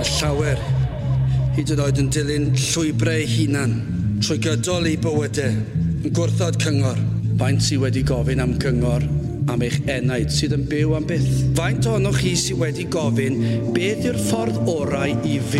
Y llawer, hyd yn oed yn dilyn llwybrau hunan, trwy gydol i bywydau, yn gwrthod cyngor. Faint sydd wedi gofyn am gyngor am eich enaid sydd yn byw am byth? Faint ohonoch chi sydd wedi gofyn beth yw'r ffordd orau i fyw